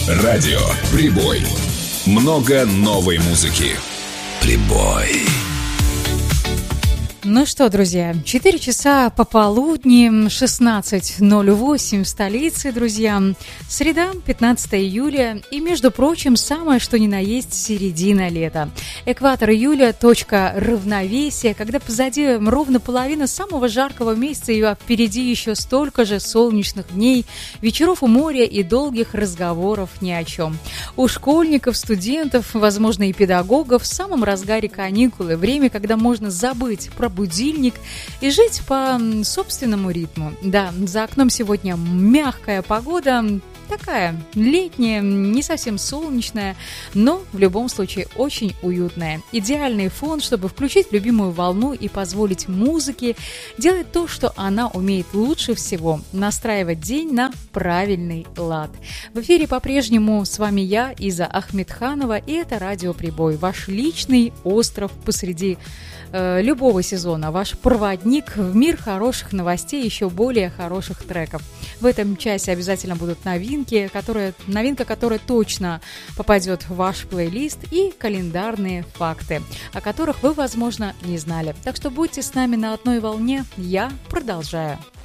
Радио «Прибой». Много новой музыки. «Прибой». Ну что, друзья, 4 часа пополудни, 16:08 в столице, друзья. Среда, 15 июля и, между прочим, самое что ни на есть середина лета. Экватор июля, точка равновесия, когда позади ровно половина самого жаркого месяца, и впереди еще столько же солнечных дней, вечеров у моря и долгих разговоров ни о чем. У школьников, студентов, возможно, и педагогов в самом разгаре каникулы, время, когда можно забыть про будильник и жить по собственному ритму. Да, за окном сегодня мягкая погода, такая летняя, не совсем солнечная, но в любом случае очень уютная. Идеальный фон, чтобы включить любимую волну и позволить музыке делать то, что она умеет лучше всего – настраивать день на правильный лад. В эфире по-прежнему с вами я, Иза Ахмедханова, и это «Радио Прибой», ваш личный остров посреди любого сезона, ваш проводник в мир хороших новостей, еще более хороших треков. В этом часе обязательно будут новинка, которая точно попадет в ваш плейлист, и календарные факты, о которых вы, возможно, не знали. Так что будьте с нами на одной волне. Я продолжаю.